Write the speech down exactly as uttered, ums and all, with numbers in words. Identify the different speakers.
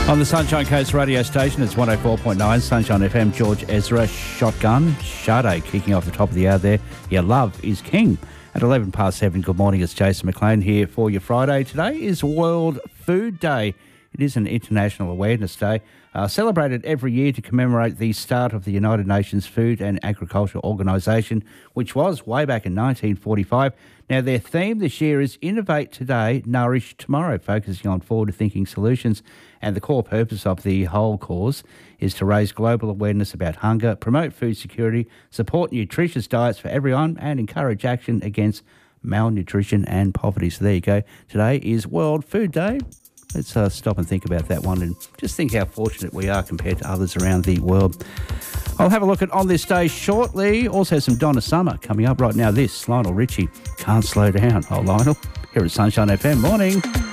Speaker 1: On the Sunshine Coast radio station, it's one oh four point nine, Sunshine F M, George Ezra, Shotgun, Sade, kicking off the top of the hour there. Your love is king. At eleven past seven, good morning, it's Jason McLean here for your Friday. Today is World Food Day. It is an International Awareness Day, uh, celebrated every year to commemorate the start of the United Nations Food and Agriculture Organisation, which was way back in nineteen forty-five. Now, their theme this year is Innovate Today, Nourish Tomorrow, focusing on forward-thinking solutions. And the core purpose of the whole cause is to raise global awareness about hunger, promote food security, support nutritious diets for everyone, and encourage action against malnutrition and poverty. So there you go. Today is World Food Day. Let's uh, stop and think about that one and just think how fortunate we are compared to others around the world. I'll have a look at On This Day shortly. Also some Donna Summer coming up right now. This, Lionel Richie, Can't Slow Down. Oh, Lionel, here at Sunshine F M. Morning.